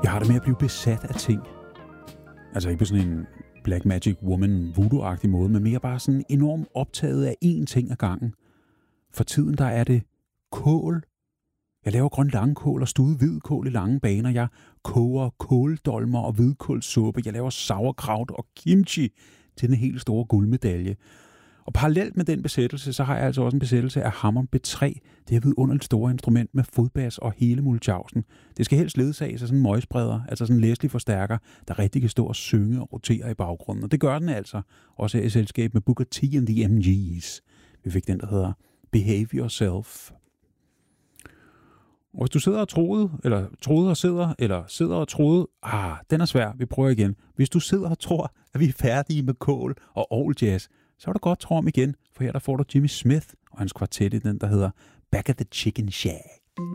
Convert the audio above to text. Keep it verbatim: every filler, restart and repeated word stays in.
Jeg har det med at blive besat af ting. Altså ikke på sådan en Black Magic Woman voodoo-agtig måde, men mere bare sådan enormt optaget af én ting ad gangen. For tiden der er det kål. Jeg laver grøn langkål og studet hvidkål i lange baner. Jeg koger kåldolmer og hvidkålssuppe. Jeg laver sauerkraut og kimchi til den helt store guldmedalje. Og parallelt med den besættelse, så har jeg altså også en besættelse af Hammond B tre. Det er et vidunderligt store instrument med fodbas og hele muldtjavsen. Det skal helst ledsages af sådan en møgspreder, altså sådan en læselig forstærker, der rigtig kan stå og synge og rotere i baggrunden. Og det gør den altså, også i selskab med Booker T and the M G's. Vi fik den, der hedder Behave Yourself. Og hvis du sidder og troede, eller troede og sidder, eller sidder og troede, ah, den er svær, vi prøver igen. Hvis du sidder og tror, at vi er færdige med kål og all jazz, så er du godt tro om igen, for her der får du Jimmy Smith og hans kvartet i den, der hedder Back at the Chicken Shack.